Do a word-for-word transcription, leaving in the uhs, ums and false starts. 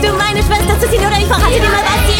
du meine Schwester zu ziehen oder ich verrate dir mal was.